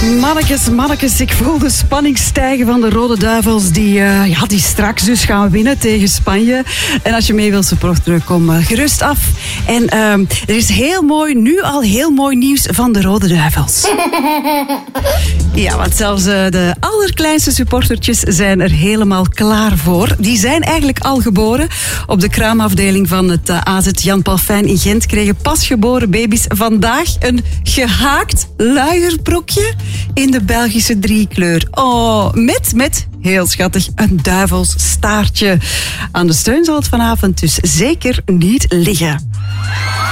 Mannekes, ik voel de spanning stijgen van de Rode Duivels die straks dus gaan winnen tegen Spanje. En als je mee wilt supporteren, kom gerust af. En er is nu al heel mooi nieuws van de Rode Duivels. Ja, want zelfs de allerkleinste supportertjes zijn er helemaal klaar voor. Die zijn eigenlijk al geboren. Op de kraamafdeling van het AZ Jan Paul Fijn in Gent kregen pasgeboren baby's vandaag een gehaakt luierbroekje in de Belgische driekleur. Oh, met heel schattig een duivels staartje. Aan de steun zal het vanavond dus zeker niet liggen.